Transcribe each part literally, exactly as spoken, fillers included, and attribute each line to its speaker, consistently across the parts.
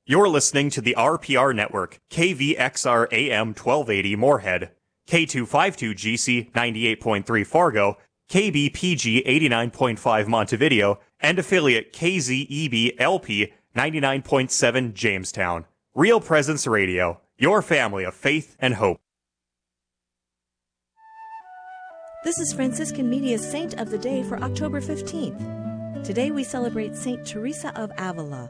Speaker 1: You're listening to the R P R Network, K V X R A M twelve eighty Moorhead, K two fifty-two G C ninety-eight point three Fargo, K B P G eighty-nine point five Montevideo, and affiliate K Z E B L P ninety-nine point seven Jamestown. Real Presence Radio, your family of faith and hope.
Speaker 2: This is Franciscan Media's Saint of the Day for October fifteenth. Today we celebrate Saint Teresa of Avila.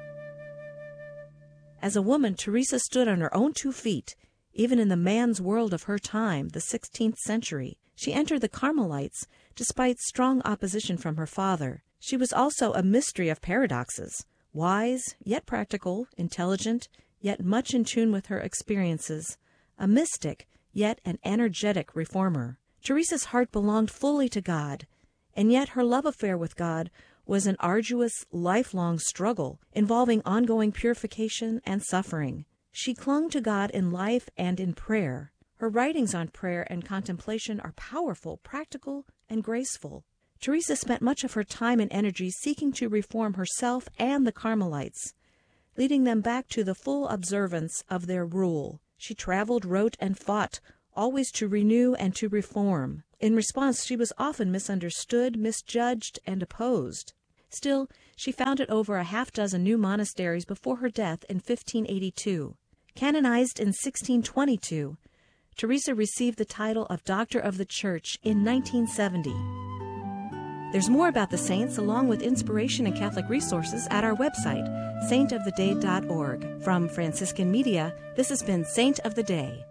Speaker 2: As a woman, Teresa stood on her own two feet, even in the man's world of her time, the sixteenth century. She entered the Carmelites despite strong opposition from her father. She was also a mystery of paradoxes, wise, yet practical, intelligent, yet much in tune with her experiences, a mystic, yet an energetic reformer. Teresa's heart belonged fully to God, and yet her love affair with God was an arduous, lifelong struggle involving ongoing purification and suffering. She clung to God in life and in prayer. Her writings on prayer and contemplation are powerful, practical, and graceful. Teresa spent much of her time and energy seeking to reform herself and the Carmelites, leading them back to the full observance of their rule. She traveled, wrote, and fought, always to renew and to reform. In response, she was often misunderstood, misjudged, and opposed. Still, she founded over a half dozen new monasteries before her death in fifteen eighty-two. Canonized in sixteen twenty-two, Teresa received the title of Doctor of the Church in nineteen seventy. There's more about the saints, along with inspiration and Catholic resources, at our website, saint of the day dot org. From Franciscan Media, this has been Saint of the Day.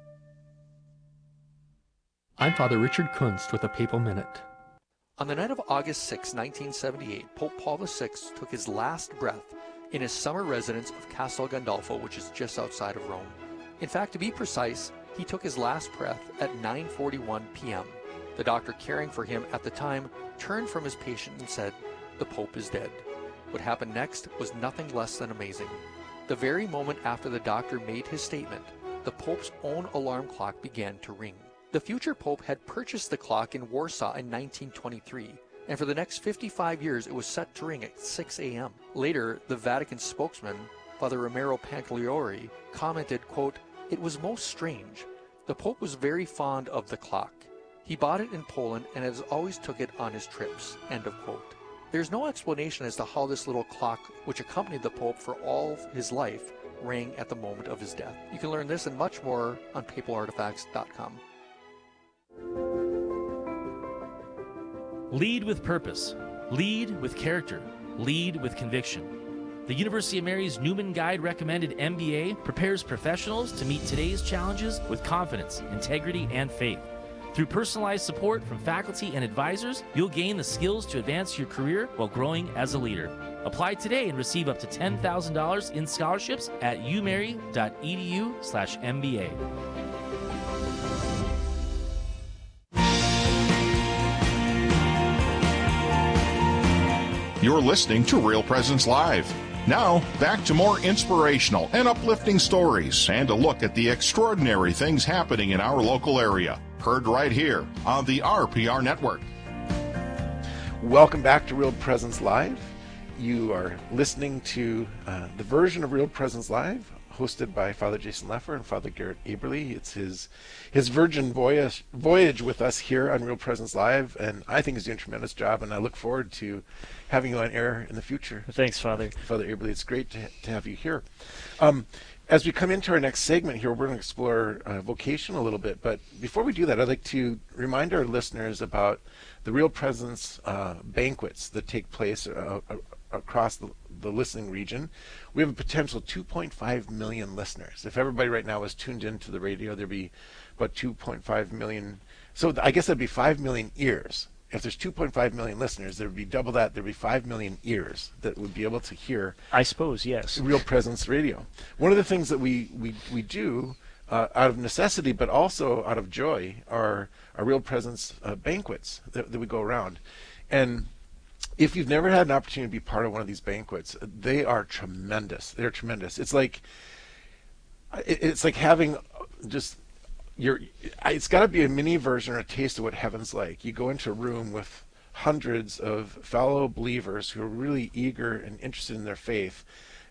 Speaker 3: I'm Father Richard Kunst with a Papal Minute.
Speaker 4: On the night of August sixth, nineteen seventy-eight, Pope Paul the Sixth took his last breath in his summer residence of Castel Gandolfo, which is just outside of Rome. In fact, to be precise, he took his last breath at nine forty-one p.m. The doctor caring for him at the time turned from his patient and said, "The Pope is dead." What happened next was nothing less than amazing. The very moment after the doctor made his statement, the Pope's own alarm clock began to ring. The future Pope had purchased the clock in Warsaw in nineteen twenty-three, and for the next fifty-five years it was set to ring at six a.m. Later, the Vatican spokesman, Father Romero Pancagliori, commented, quote, "It was most strange. The Pope was very fond of the clock. He bought it in Poland and has always took it on his trips," end of quote. There's no explanation as to how this little clock, which accompanied the Pope for all of his life, rang at the moment of his death. You can learn this and much more on papal artifacts dot com.
Speaker 5: Lead with purpose. Lead with character. Lead with conviction. The University of Mary's Newman Guide recommended M B A prepares professionals to meet today's challenges with confidence, integrity, and faith. Through personalized support from faculty and advisors, you'll gain the skills to advance your career while growing as a leader. Apply today and receive up to ten thousand dollars in scholarships at umary.edu slash MBA.
Speaker 6: You're listening to Real Presence Live. Now, back to more inspirational and uplifting stories and a look at the extraordinary things happening in our local area. Heard right here on the R P R Network.
Speaker 7: Welcome back to Real Presence Live. You are listening to uh, the version of Real Presence Live hosted by Father Jason Leffer and Father Garrett Aberle. It's his his virgin voyage, voyage with us here on Real Presence Live, and I think he's doing a tremendous job, and I look forward to having you on air in the future.
Speaker 8: Thanks, Father.
Speaker 7: Father Aberle, it's great to, to have you here. Um, as we come into our next segment here, we're going to explore uh, vocation a little bit, but before we do that, I'd like to remind our listeners about the Real Presence uh, banquets that take place uh, across the, the listening region. We have a potential two point five million listeners. If everybody right now was tuned into the radio, there'd be about two point five million. So I guess that'd be five million ears. If there's two point five million listeners, there would be double that. There'd be five million ears that would be able to hear,
Speaker 8: I suppose, yes,
Speaker 7: Real Presence Radio. One of the things that we, we, we do uh, out of necessity, but also out of joy, are our Real Presence uh, banquets that, that we go around. And if you've never had an opportunity to be part of one of these banquets, they are tremendous. They're tremendous. It's like it's like having just your. It's got to be a mini version or a taste of what heaven's like. You go into a room with hundreds of fellow believers who are really eager and interested in their faith,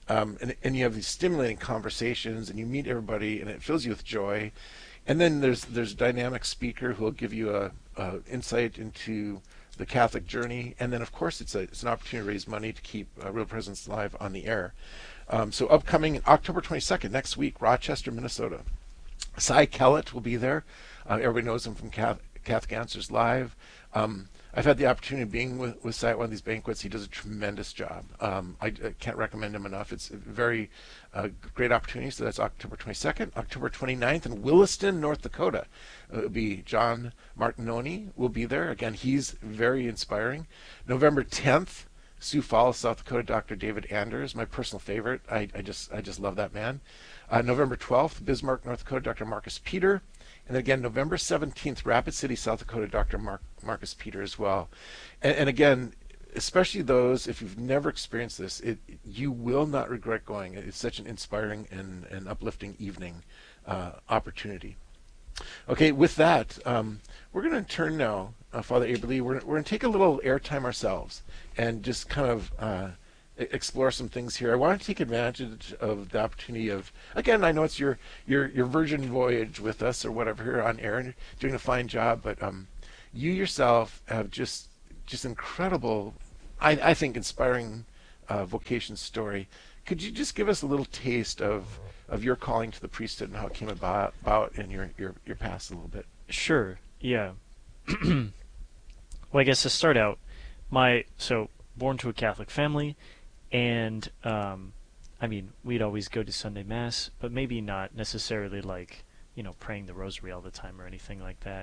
Speaker 7: um, and, and you have these stimulating conversations, and you meet everybody, and it fills you with joy. And then there's there's a dynamic speaker who will give you a, a insight into the Catholic journey, and then of course it's a it's an opportunity to raise money to keep uh, Real Presence Live on the air. Um, so upcoming October twenty-second, next week, Rochester, Minnesota. Cy Kellett will be there. Uh, everybody knows him from Catholic, Catholic Answers Live. Um, I've had the opportunity of being with, with Cy at one of these banquets. He does a tremendous job. Um, I, I can't recommend him enough. It's a very uh, great opportunity. So that's October twenty-second. October twenty-ninth in Williston, North Dakota. Uh, it'll be John Martinoni will be there. Again, he's very inspiring. November tenth, Sioux Falls, South Dakota, Doctor David Anders, my personal favorite. I, I just I just love that man. Uh, November twelfth, Bismarck, North Dakota, Doctor Marcus Peter. And again, November seventeenth, Rapid City, South Dakota, Doctor Mark, Marcus Peter as well. And, and again, especially those, if you've never experienced this, it, you will not regret going. It's such an inspiring and, and uplifting evening uh, opportunity. Okay, with that, um, we're going to turn now, uh, Father Aberle, we're, we're going to take a little airtime ourselves and just kind of uh, explore some things here. I want to take advantage of the opportunity of, again, I know it's your your your virgin voyage with us or whatever here on air, and doing a fine job, but um, you yourself have just just incredible, I, I think, inspiring uh, vocation story. Could you just give us a little taste of of your calling to the priesthood and how it came about, about in your, your, your past a little bit?
Speaker 8: Sure, yeah. Well, I guess to start out, my, so, born to a Catholic family, and, um, I mean, we'd always go to Sunday Mass, but maybe not necessarily like, you know, praying the rosary all the time or anything like that.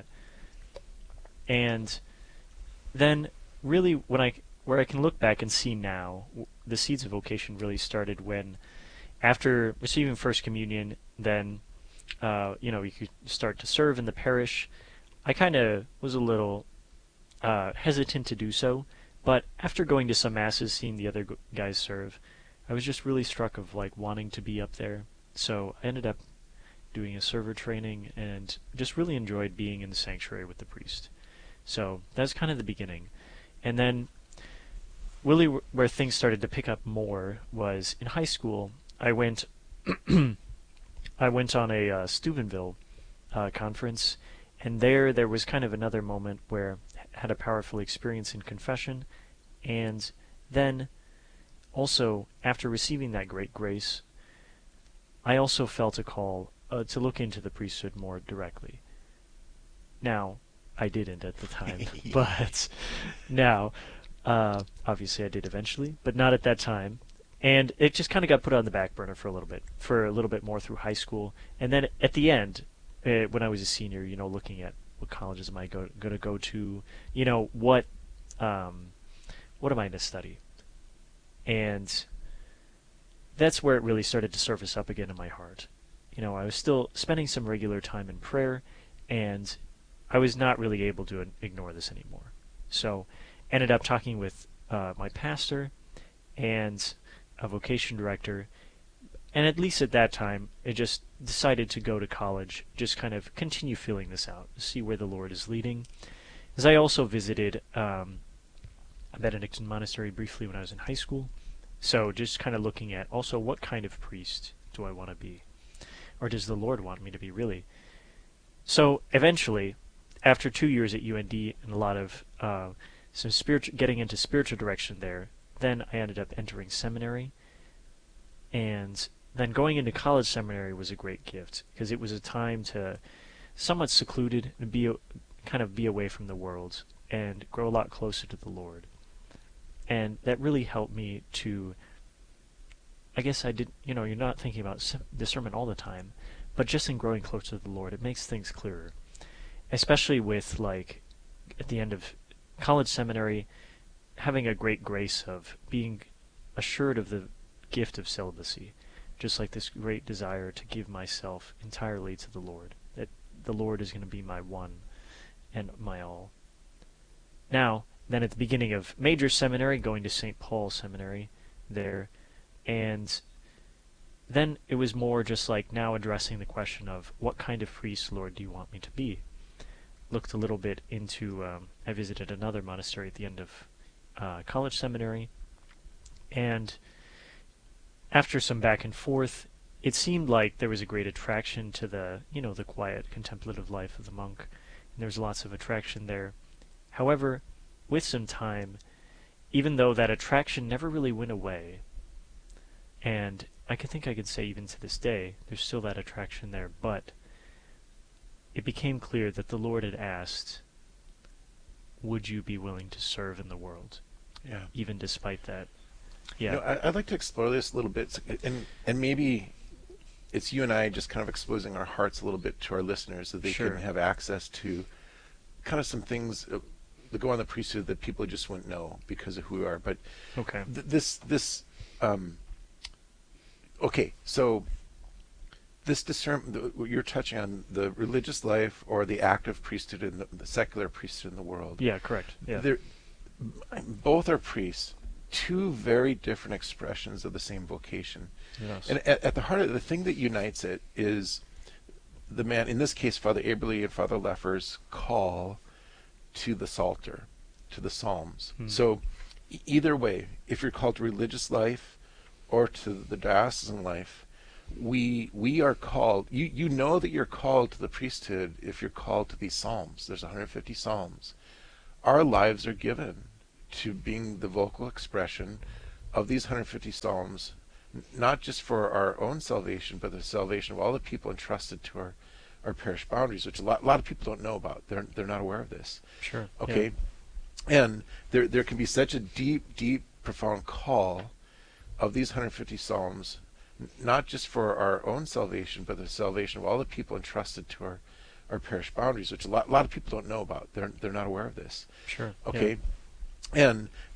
Speaker 8: And then, really, when I, where I can look back and see now, the seeds of vocation really started when, after receiving First Communion, then, uh, you know, you could start to serve in the parish. I kind of was a little uh, hesitant to do so, but after going to some masses, seeing the other g- guys serve, I was just really struck of like wanting to be up there. So I ended up doing a server training and just really enjoyed being in the sanctuary with the priest. So that's kind of the beginning. And then really w- where things started to pick up more was in high school. I went I went on a uh, Steubenville uh, conference, and there there was kind of another moment where I had a powerful experience in confession, and then also after receiving that great grace, I also felt a call uh, to look into the priesthood more directly. Now, I didn't at the time, but now, uh, obviously I did eventually, but not at that time. And it just kind of got put on the back burner for a little bit, for a little bit more through high school. And then at the end, uh, when I was a senior, you know, looking at what colleges am I go, going to go to, you know, what, um, what am I going to study? And that's where it really started to surface up again in my heart. You know, I was still spending some regular time in prayer, and I was not really able to ignore this anymore. So ended up talking with uh, my pastor and a vocation director, and at least at that time, I just decided to go to college, just kind of continue feeling this out, see where the Lord is leading. As I also visited um, a Benedictine monastery briefly when I was in high school, so just kind of looking at also what kind of priest do I want to be, or does the Lord want me to be really? So eventually, after two years at U N D and a lot of uh, some spiritual, getting into spiritual direction there, then I ended up entering seminary, and then going into college seminary was a great gift because it was a time to somewhat secluded and be kind of be away from the world and grow a lot closer to the Lord. And that really helped me to, I guess I did, you know, you're not thinking about the sermon all the time, but just in growing closer to the Lord, it makes things clearer. Especially with, like, at the end of college seminary, having a great grace of being assured of the gift of celibacy, just like this great desire to give myself entirely to the Lord, that the Lord is going to be my one and my all. Now, then at the beginning of major seminary, going to Saint Paul Seminary there, and then it was more just like now addressing the question of what kind of priest, Lord, do you want me to be? Looked a little bit into, um, I visited another monastery at the end of Uh, college seminary, and after some back and forth, it seemed like there was a great attraction to the, you know, the quiet, contemplative life of the monk, and there was lots of attraction there. However, with some time, even though that attraction never really went away, and I could think I could say even to this day, there's still that attraction there, but it became clear that the Lord had asked, would you be willing to serve in the world?
Speaker 7: Yeah.
Speaker 8: Even despite that. Yeah.
Speaker 7: You know, I, I'd like to explore this a little bit, and and maybe it's you and I just kind of exposing our hearts a little bit to our listeners so they
Speaker 8: Sure.
Speaker 7: can have access to kind of some things uh, that go on the priesthood that people just wouldn't know because of who we are. But
Speaker 8: Okay.
Speaker 7: th- this this um, okay, so this discernment, what you're touching on, the religious life or the active priesthood and the, the secular priesthood in the world.
Speaker 8: Yeah, correct. Yeah.
Speaker 7: They're, both are priests, two very different expressions of the same vocation.
Speaker 8: Yes.
Speaker 7: And at, at the heart of it, the thing that unites it is the man, in this case, Father Aberle and Father Leffer's call to the Psalter, to the Psalms.
Speaker 8: Hmm.
Speaker 7: So e- either way, if you're called to religious life or to the diocesan life, we we are called, you, you know that you're called to the priesthood if you're called to these Psalms. There's one hundred fifty Psalms. Our lives are given to being the vocal expression of these one hundred fifty Psalms, n- not just for our own salvation, but the salvation of all the people entrusted to our, our parish boundaries, which a lot, a lot of people don't know about. They're they're not aware of this.
Speaker 8: Sure.
Speaker 7: Okay, and there there can be such a deep, deep, profound call of these one hundred fifty Psalms, n- not just for our own salvation, but the salvation of all the people entrusted to our, our parish boundaries, which a lot, a lot of people don't know about. They're they're not aware of this.
Speaker 8: Sure. Yeah.
Speaker 7: Okay, and